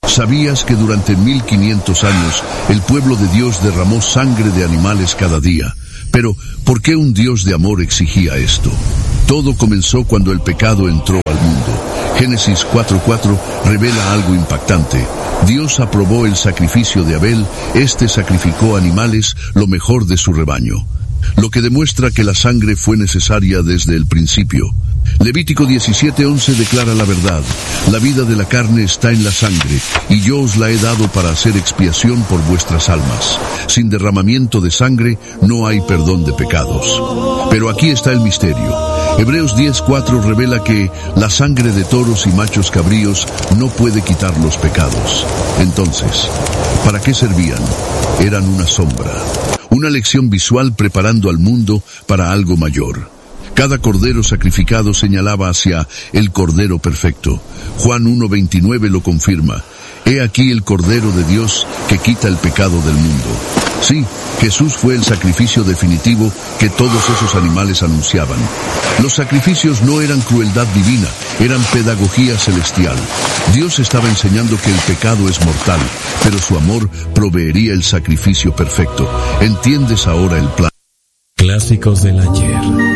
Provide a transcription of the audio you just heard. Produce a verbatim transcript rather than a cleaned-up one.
¿Sabías que durante mil quinientos años el pueblo de Dios derramó sangre de animales cada día? Pero, ¿por qué un Dios de amor exigía esto? Todo comenzó cuando el pecado entró al mundo. Génesis cuatro cuatro revela algo impactante. Dios aprobó el sacrificio de Abel, este sacrificó animales, lo mejor de su rebaño. Lo que demuestra que la sangre fue necesaria desde el principio. Levítico diecisiete once declara la verdad: la vida de la carne está en la sangre, y yo os la he dado para hacer expiación por vuestras almas. Sin derramamiento de sangre no hay perdón de pecados. Pero aquí está el misterio. Hebreos diez cuatro revela que la sangre de toros y machos cabríos no puede quitar los pecados. Entonces, ¿para qué servían? Eran una sombra, una lección visual preparando al mundo para algo mayor. Cada cordero sacrificado señalaba hacia el Cordero Perfecto. Juan uno veintinueve lo confirma. He aquí el Cordero de Dios que quita el pecado del mundo. Sí, Jesús fue el sacrificio definitivo que todos esos animales anunciaban. Los sacrificios no eran crueldad divina, eran pedagogía celestial. Dios estaba enseñando que el pecado es mortal, pero su amor proveería el sacrificio perfecto. ¿Entiendes ahora el plan? Clásicos del ayer.